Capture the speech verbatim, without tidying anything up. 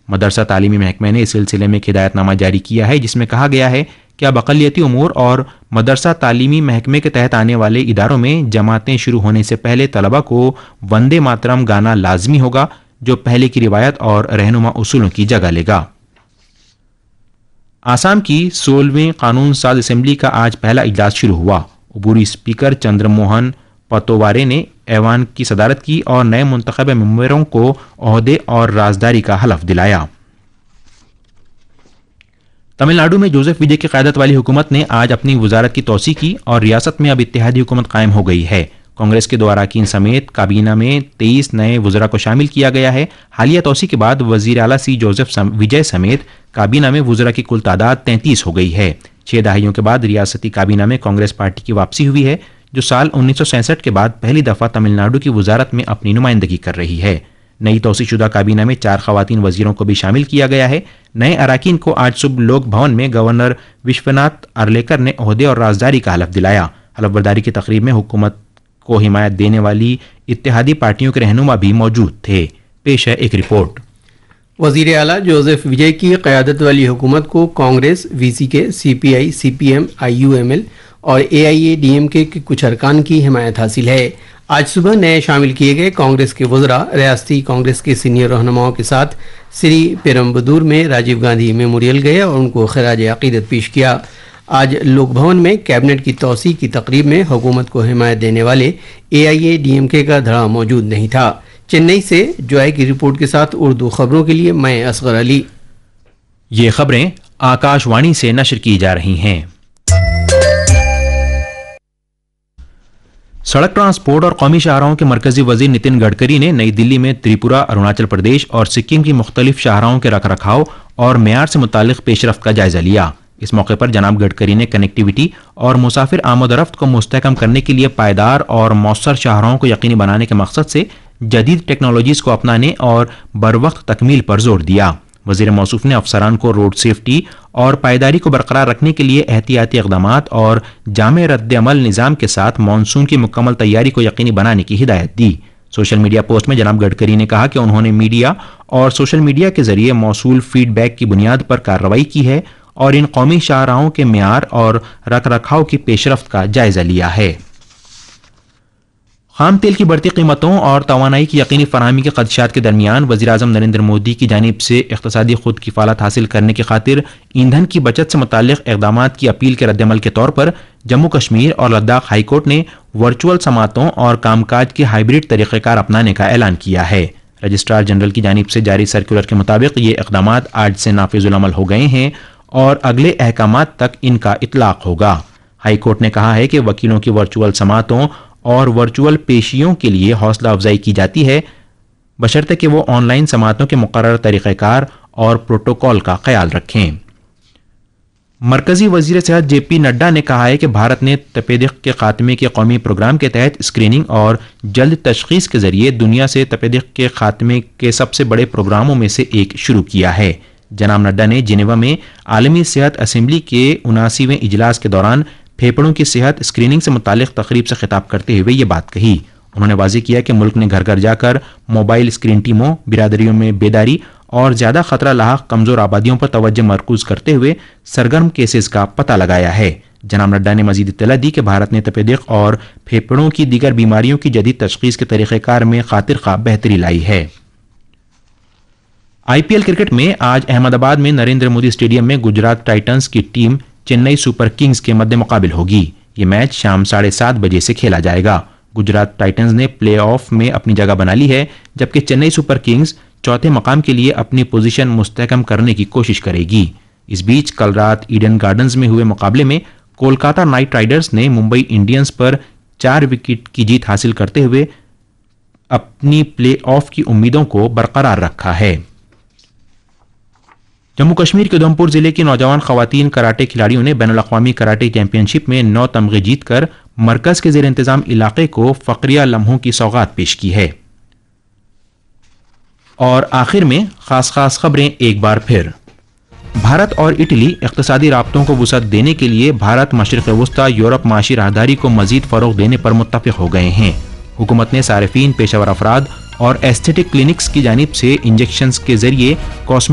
मदरसा तालीमी महकमे ने इस सिलसिले में एक हिदायतनामा जारी किया है, जिसमें कहा गया है कि अब अक़लियती उमूर और मदरसा तालीमी महकमे के तहत आने वाले इदारों में जमातें शुरू होने से पहले तलबा को वंदे मातरम गाना लाजमी होगा, जो पहले की रिवायत और रहनुमा उसूलों की जगह लेगा। आसाम की सोलहवीं कानून साज असेंबली का आज पहला इजलास शुरू हुआ। उबूरी स्पीकर चंद्रमोहन पतोवारे ने ऐवान की सदारत की और नए मुंतखब मेंबरों को ओहदे और राजदारी का हलफ दिलाया। तमिलनाडु में जोसेफ विजय की क़यादत वाली हुकूमत ने आज अपनी वजारत की तोसी की और रियासत में अब इत्तेहादी हुकूमत कायम हो गई है। कांग्रेस के दो अरकान समेत काबीना में तेईस नए वज़रा को शामिल किया गया है। हालिया तोसी के बाद वज़ीर आला सी जोसेफ विजय समेत काबीना में वज़रा की कुल तादाद तैंतीस हो गई है। छह दहाइयों के बाद रियासती काबीना में कांग्रेस पार्टी की वापसी हुई है, जो साल उन्नीस सौ सैंसठ के बाद पहली दफ़ा तमिलनाडु की वजारत में अपनी नुमाइंदगी कर रही है। नई तोसीशुदा काबीना में चार खवातीन वजीरों को भी शामिल किया गया है। नए अरकान को आज सुबह लोक भवन में गवर्नर विश्वनाथ अर्लेकर ने ओहदे और राजदारी का हलफ दिलाया। हलफबरदारी की तकरीब में हुकूमत को हिमायत देने वाली इत्तेहादी पार्टियों के रहनुमा भी मौजूद थे। पेश है एक रिपोर्ट। वजीर आला जोसेफ विजय की क़यादत वाली हुकूमत को Congress, VCK, CPI, CPM, IUML और एआईएडीएमके के कुछ अरकान की हिमायत हासिल है। आज सुबह नए शामिल किए गए कांग्रेस के वज़रा रियासती कांग्रेस के सीनियर रहनुमाओं के साथ श्री पेरम्बदूर में राजीव गांधी मेमोरियल गए और उनको खराज अकीदत पेश किया। आज लोक भवन में कैबिनेट की तोसी की तकरीब में हुकूमत को हिमायत देने वाले एआईएडीएमके का धड़ा मौजूद नहीं था। चेन्नई से जॉय की रिपोर्ट के साथ उर्दू खबरों के लिए मैं असगर अली। ये खबरें आकाशवाणी से नशर की जा रही हैं। सड़क ट्रांसपोर्ट और कौमी शाहराहों के मरकजी वजीर नितिन गडकरी ने नई दिल्ली में त्रिपुरा, अरुणाचल प्रदेश और सिक्किम की मुख्तलिफ शाहराहों के रख रखाव और मेयार से मुतालिक पेशरफ्त का जायजा लिया। इस मौके पर जनाब गडकरी ने कनेक्टिविटी और मुसाफिर आमदरफ्त को मुस्तहकम करने के लिए पायदार और मौसर शाहराहों को यकीनी बनाने के मकसद से जदीद टेक्नोलॉजीज को अपनाने और बरवक्त तकमील पर जोर दिया। वजीर मौसूफ ने अफसरान को रोड सेफ्टी और पायदारी को बरकरार रखने के लिए एहतियाती इक़दामात और जामे रद्द-ए-अमल निज़ाम के साथ मानसून की मुकम्मल तैयारी को यकीनी बनाने की हिदायत दी। सोशल मीडिया पोस्ट में जनाब गडकरी ने कहा कि उन्होंने मीडिया और सोशल मीडिया के जरिए मौसूल फीडबैक की बुनियाद पर कार्रवाई की है और इन कौमी शाहराहों के मेयार और रख रखाव की पेशरफ्त का जायजा लिया है। खाम तेल की बढ़ती कीमतों और तवानाई की यकीनी फराहमी के खदशात के दरमियान वज़ीर-ए-आज़म नरेंद्र मोदी की जानिब से इक़्तिसादी खुद किफ़ालत हासिल करने की खातिर ईंधन की बचत से मुताल्लिक़ इक़दामात की अपील के रद्दअमल के तौर पर जम्मू कश्मीर और लद्दाख हाई कोर्ट ने वर्चुअल समातों और कामकाज के हाइब्रिड तरीक़ेकार अपनाने का ऐलान किया है। रजिस्ट्रार जनरल की जानिब से जारी सर्कुलर के मुताबिक ये इक़दामात आज से नाफिजुल अमल हो गए हैं और अगले अहकामात तक इनका इतलाक होगा। हाई कोर्ट ने कहा है कि वकीलों की वर्चुअल समातों और वर्चुअल पेशियों के लिए हौसला अफजाई की जाती है, बशर्ते कि वो ऑनलाइन समातों के मुकर्रर तरीक़ेकार और प्रोटोकॉल का ख्याल रखें। मरकजी वजीर सेहत जे पी नड्डा ने कहा है कि भारत ने तपेदिक के खात्मे के कौमी प्रोग्राम के तहत स्क्रीनिंग और जल्द तशखीस के जरिए दुनिया से तपेदिक के खात्मे के सबसे बड़े प्रोग्रामों में से एक शुरू किया है। जनाब नड्डा ने जिनेवा में आलमी सेहत असेंबली के उनासीवें इजलास के दौरान फेफड़ों की सेहत स्क्रीनिंग से मुतालिक तकरीब से खिताब करते हुए ये बात कही। उन्होंने वाज़ेह किया कि मुल्क ने घर घर जाकर मोबाइल स्क्रीन टीमों, बिरादरियों में बेदारी और ज़्यादा खतरा लाहक कमज़ोर आबादियों पर तवज्जो मरकूज करते हुए सरगर्म केसेस का पता लगाया है। जनाब नड्डा ने मजीद इत्तला दी कि भारत ने तपेदिक और फेफड़ों की दीगर बीमारियों की जदीद तशखीस के तरीक़ेकार में खातिर खा बेहतरी लाई है। आईपीएल क्रिकेट में आज अहमदाबाद में नरेंद्र मोदी स्टेडियम में गुजरात टाइटंस की टीम चेन्नई सुपर किंग्स के मद्दे मुकाबिल होगी। ये मैच शाम साढ़े सात बजे से खेला जाएगा। गुजरात टाइटंस ने प्ले ऑफ में अपनी जगह बना ली है, जबकि चेन्नई सुपर किंग्स चौथे मकाम के लिए अपनी पोजीशन मुस्तहकम करने की कोशिश करेगी। इस बीच कल रात ईडन गार्डन्स में हुए मुकाबले में कोलकाता नाइट राइडर्स ने मुंबई इंडियंस पर चार विकेट की जीत हासिल करते हुए अपनी प्ले ऑफ की उम्मीदों को बरकरार रखा है। जम्मू कश्मीर के उधमपुर जिले की नौजवान खवातीन कराटे खिलाड़ियों ने बैनुल अक़वामी कराटे चैंपियनशिप में नौ तमगे जीतकर मरकज के ज़ेर इंतजाम इलाके को फ़क्रिया लम्हों की सौगात पेश की है। और आखिर में खास खास खबरें एक बार फिर। भारत और इटली इक़्तिसादी राब्तों को वुसअत देने के लिए भारत मशरिक़ वस्ता यूरोप माशी राहदारी को मजीद फ़रोग़ देने पर मुत्तफ़िक़ हो गए हैं। हुकूमत ने सारिफीन, पेशेवर अफराद और एस्थेटिक क्लिनिक्स की जानिब से इंजेक्शंस के जरिए